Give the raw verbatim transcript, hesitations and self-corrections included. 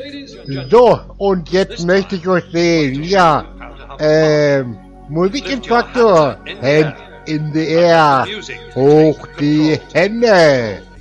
So, und jetzt möchte ich euch sehen. Ja, ähm, Musikinstruktor. Hands in the air. Hoch die Hände.